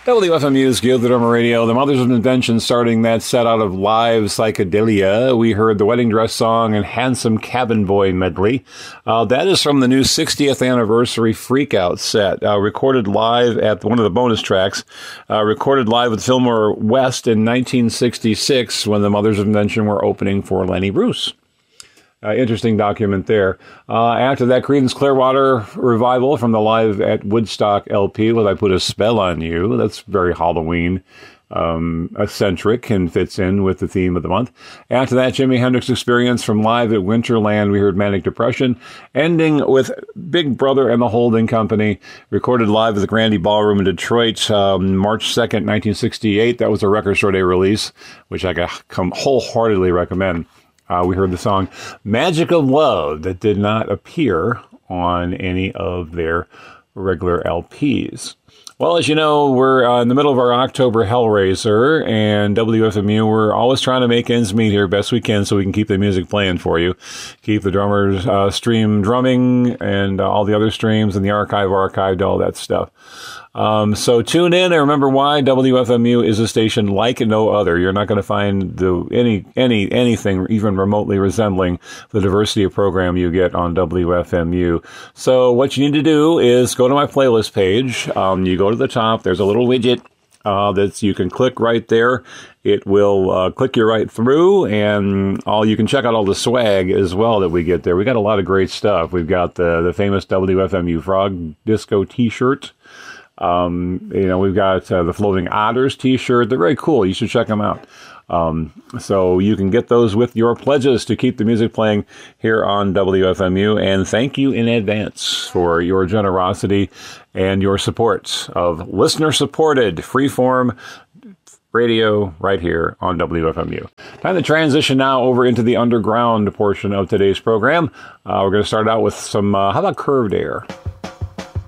WFMU's Give the Drummer Radio, the Mothers of Invention, starting that set out of Live Psychedelia. We heard the Wedding Dress Song and Handsome Cabin Boy medley. That is from the new 60th anniversary Freakout set, recorded live at one of the bonus tracks, recorded live with Fillmore West in 1966 when the Mothers of Invention were opening for Lenny Bruce. Interesting document there. After that, Creedence Clearwater Revival from the Live at Woodstock LP with I Put a Spell on You. That's very Halloween eccentric and fits in with the theme of the month. After that, Jimi Hendrix Experience from Live at Winterland. We heard Manic Depression. Ending with Big Brother and the Holding Company, recorded live at the Grandy Ballroom in Detroit, March 2nd, 1968. That was a Record Store Day release, which I can wholeheartedly recommend. We heard the song Magic of Love that did not appear on any of their regular LPs. Well, as you know, we're in the middle of our October Hellraiser, and WFMU, we're always trying to make ends meet here best we can so we can keep the music playing for you. Keep the drummers stream drumming and all the other streams and the archived, all that stuff. So tune in and remember why WFMU is a station like no other. You're not going to find anything even remotely resembling the diversity of program you get on WFMU. So what you need to do is go to my playlist page. You go to the top. There's a little widget that you can click right there. It will click you right through, and you can check out all the swag as well that we get there. We got a lot of great stuff. We've got the famous WFMU Frog Disco T-shirt. We've got the Floating Otters T-shirt. They're very cool. You should check them out. So you can get those with your pledges to keep the music playing here on WFMU. And thank you in advance for your generosity and your support of listener-supported freeform radio right here on WFMU. Time to transition now over into the underground portion of today's program. We're going to start out with some, how about Curved Air?